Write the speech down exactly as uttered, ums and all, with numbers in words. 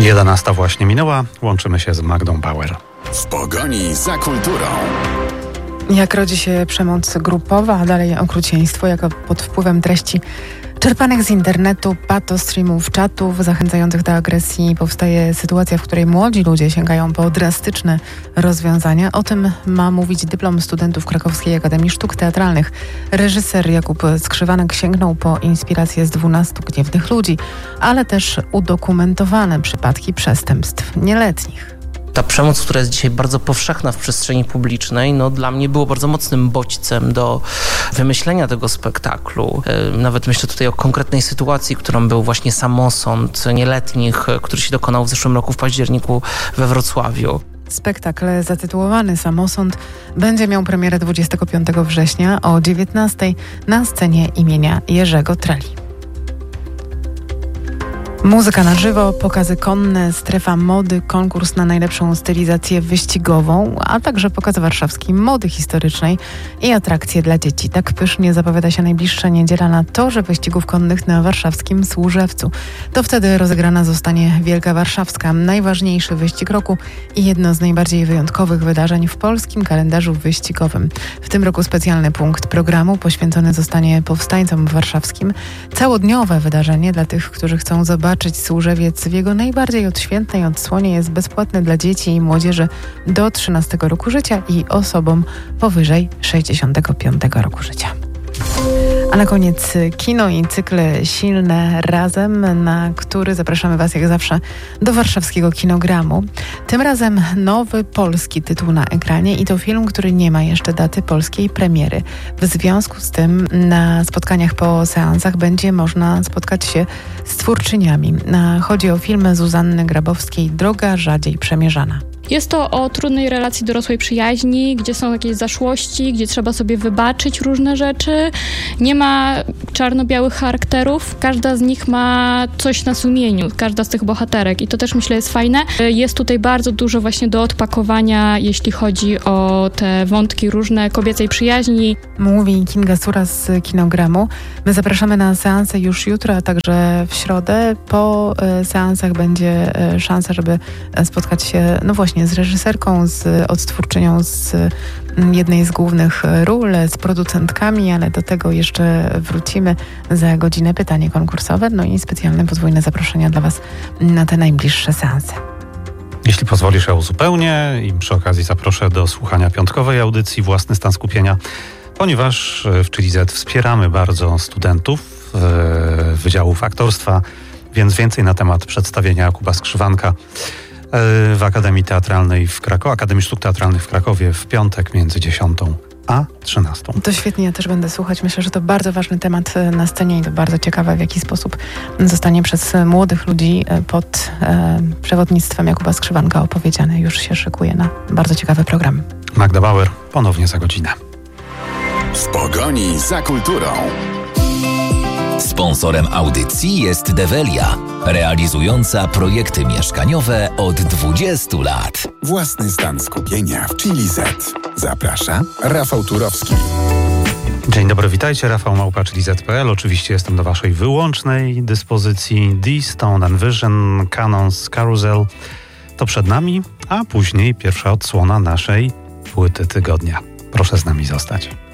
jedenasta właśnie minęła. Łączymy się z Magdą Bauer. W pogoni za kulturą. Jak rodzi się przemoc grupowa, a dalej okrucieństwo, jako pod wpływem treści czerpanych z internetu, patostreamów, czatów zachęcających do agresji powstaje sytuacja, w której młodzi ludzie sięgają po drastyczne rozwiązania. O tym ma mówić dyplom studentów Krakowskiej Akademii Sztuk Teatralnych. Reżyser Jakub Skrzywanek sięgnął po inspirację z dwunastu gniewnych ludzi, ale też udokumentowane przypadki przestępstw nieletnich. Ta przemoc, która jest dzisiaj bardzo powszechna w przestrzeni publicznej, no dla mnie było bardzo mocnym bodźcem do wymyślenia tego spektaklu. Nawet myślę tutaj o konkretnej sytuacji, którą był właśnie samosąd nieletnich, który się dokonał w zeszłym roku w październiku we Wrocławiu. Spektakl zatytułowany Samosąd będzie miał premierę dwudziestego piątego września o dziewiętnastej na scenie imienia Jerzego Treli. Muzyka na żywo, pokazy konne, strefa mody, konkurs na najlepszą stylizację wyścigową, a także pokaz warszawskiej mody historycznej i atrakcje dla dzieci. Tak pysznie zapowiada się najbliższa niedziela na torze wyścigów konnych na warszawskim Służewcu. To wtedy rozegrana zostanie Wielka Warszawska, najważniejszy wyścig roku i jedno z najbardziej wyjątkowych wydarzeń w polskim kalendarzu wyścigowym. W tym roku specjalny punkt programu poświęcony zostanie powstańcom warszawskim. Całodniowe wydarzenie dla tych, którzy chcą zobaczyć Służewiec w jego najbardziej odświętnej odsłonie jest bezpłatny dla dzieci i młodzieży do trzynastego roku życia i osobom powyżej sześćdziesiątego piątego roku życia. A na koniec kino i cykl Silne Razem, na który zapraszamy Was jak zawsze do warszawskiego Kinogramu. Tym razem nowy polski tytuł na ekranie i to film, który nie ma jeszcze daty polskiej premiery. W związku z tym na spotkaniach po seansach będzie można spotkać się z twórczyniami. Chodzi o film Zuzanny Grabowskiej Droga rzadziej przemierzana. Jest to o trudnej relacji dorosłej przyjaźni, gdzie są jakieś zaszłości, gdzie trzeba sobie wybaczyć różne rzeczy. Nie ma czarno-białych charakterów. Każda z nich ma coś na sumieniu, każda z tych bohaterek i to też myślę jest fajne. Jest tutaj bardzo dużo właśnie do odpakowania, jeśli chodzi o te wątki różne kobiecej przyjaźni. Mówi Kinga Sura z Kinogramu. My zapraszamy na seanse już jutro, a także w środę. Po seansach będzie szansa, żeby spotkać się no właśnie z reżyserką, z odtwórczynią z jednej z głównych ról, z producentkami, ale do tego jeszcze wrócimy za godzinę. Pytanie konkursowe, no i specjalne podwójne zaproszenia dla Was na te najbliższe seanse. Jeśli pozwolisz, ja uzupełnię i przy okazji zaproszę do słuchania piątkowej audycji Własny stan skupienia, ponieważ w Chili Z wspieramy bardzo studentów Wydziałów Aktorstwa, więc więcej na temat przedstawienia Jakuba Skrzywanka w Akademii Teatralnej w Krakowie, Akademii Sztuk Teatralnych w Krakowie w piątek między dziesiątą a trzynastą. To świetnie, ja też będę słuchać. Myślę, że to bardzo ważny temat na scenie i to bardzo ciekawe, w jaki sposób zostanie przez młodych ludzi pod e, przewodnictwem Jakuba Skrzywanka opowiedziane. Już się szykuje na bardzo ciekawy program. Magda Bauer, ponownie za godzinę. W pogoni za kulturą. Sponsorem audycji jest Develia, realizująca projekty mieszkaniowe od dwudziestu lat. Własny stan skupienia w Chili Z. Zaprasza Rafał Turowski. Dzień dobry, witajcie. Rafał Małpa, chili zet kropka p l. Oczywiście jestem do Waszej wyłącznej dyspozycji. The Stone and Vision, Canons Carousel to przed nami, a później pierwsza odsłona naszej płyty tygodnia. Proszę z nami zostać.